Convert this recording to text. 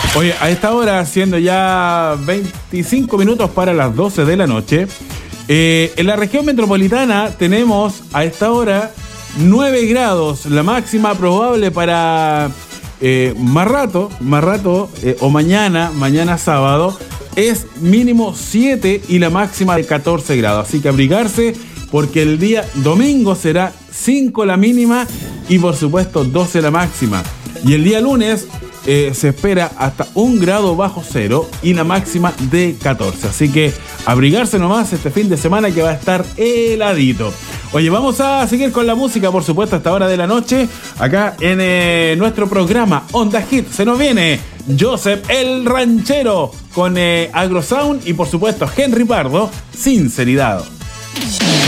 Oye, a esta hora, siendo ya 25 minutos para las 12 de la noche, en la región metropolitana tenemos a esta hora 9 grados, la máxima probable para más rato o mañana sábado, es mínimo 7 y la máxima de 14 grados. Así que abrigarse porque el día domingo será 5 la mínima y por supuesto 12 la máxima. Y el día lunes se espera hasta 1 grado bajo cero y la máxima de 14. Así que abrigarse nomás este fin de semana que va a estar heladito. Oye, vamos a seguir con la música, por supuesto, a esta hora de la noche, acá en nuestro programa Onda Hit. Se nos viene Joseph el Ranchero con Agrosound y, por supuesto, Henry Pardo, Sinceridad.